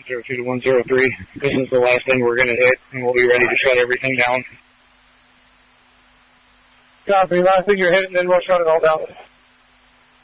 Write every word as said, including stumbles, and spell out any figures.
zero two to one zero three. This is the last thing we're going to hit, and we'll be ready to shut everything down. Copy. Last thing you're hitting, then we'll shut it all down.